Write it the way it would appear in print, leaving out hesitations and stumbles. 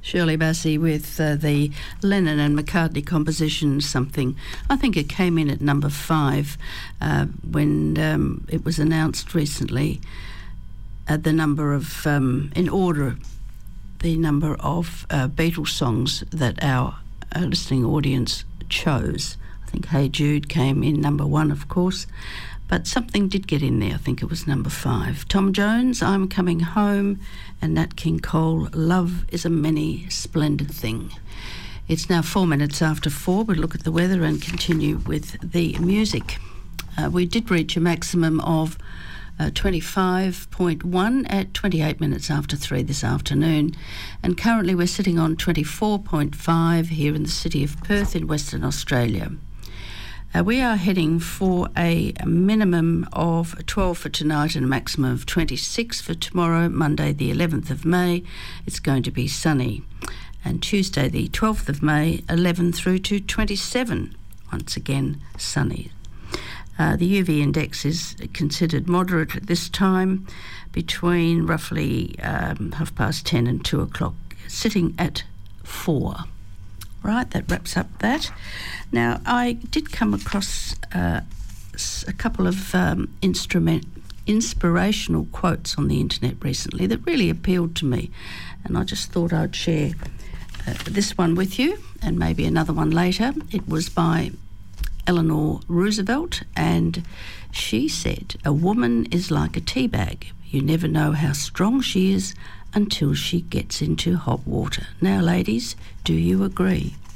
Shirley Bassey with the Lennon and McCartney composition Something. I think it came in at number 5 when it was announced recently the number of, in order, the number of Beatles songs that our listening audience chose. I think Hey Jude came in number 1, of course, but something did get in there. I think it was number 5. Tom Jones, I'm Coming Home, and Nat King Cole, Love is a Many Splendid Thing. It's now 4 minutes after 4. We'll look at the weather and continue with the music. We did reach a maximum of 25.1 at 28 minutes after 3 this afternoon, and currently we're sitting on 24.5 here in the city of Perth in Western Australia. We are heading for a minimum of 12 for tonight and a maximum of 26 for tomorrow, Monday the 11th of May. It's going to be sunny. And Tuesday the 12th of May, 11 through to 27, once again sunny. The UV index is considered moderate at this time, between roughly 10:30 and 2 o'clock, sitting at 4. Right, that wraps up that. Now, I did come across a couple of inspirational quotes on the internet recently that really appealed to me, and I just thought I'd share this one with you and maybe another one later. It was by Eleanor Roosevelt, and she said, "A woman is like a tea bag. You never know how strong she is until she gets into hot water." Now, ladies, do you agree?